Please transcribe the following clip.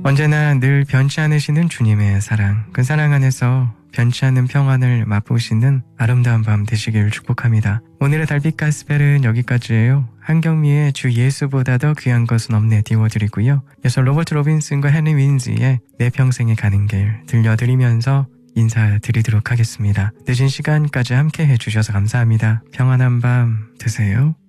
언제나 늘 변치 않으시는 주님의 사랑, 그 사랑 안에서 변치 않는 평안을 맛보시는 아름다운 밤 되시길 축복합니다. 오늘의 달빛 가스펠은 여기까지예요. 한경미의 주 예수보다 더 귀한 것은 없네 띄워드리고요. 이어서 로버트 로빈슨과 헨리 윈즈의 내 평생에 가는 길 들려드리면서 인사드리도록 하겠습니다. 늦은 시간까지 함께 해주셔서 감사합니다. 평안한 밤 되세요.